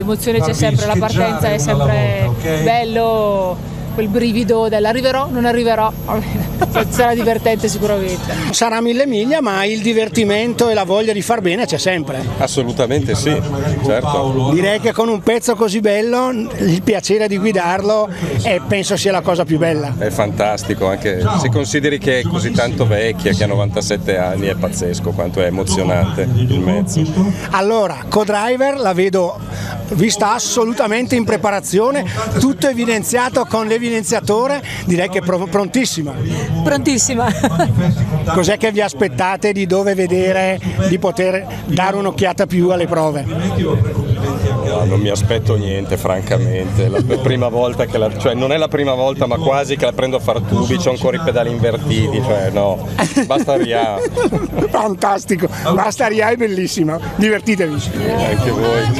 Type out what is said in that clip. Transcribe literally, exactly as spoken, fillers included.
L'emozione c'è sempre, la partenza è sempre bello, quel brivido dell'arriverò, non arriverò, sarà divertente sicuramente. Sarà mille miglia, ma il divertimento e la voglia di far bene c'è sempre. Assolutamente sì, certo. Direi che con un pezzo così bello il piacere di guidarlo è, penso sia la cosa più bella. È fantastico, anche se consideri che è così tanto vecchia, che ha novantasette anni, è pazzesco quanto è emozionante il mezzo. Allora, co-driver la vedo vista assolutamente in preparazione, tutto evidenziato con l'evidenziatore, direi che è prontissima. Prontissima. Cos'è che vi aspettate, di dove vedere, di poter dare un'occhiata più alle prove? No, non mi aspetto niente francamente, la prima volta che la, cioè non è la prima volta ma quasi che la prendo a far tubi, c'ho ancora i pedali invertiti, cioè no, basta Ria. Fantastico, basta Ria, è bellissima, divertitevi. Anche voi.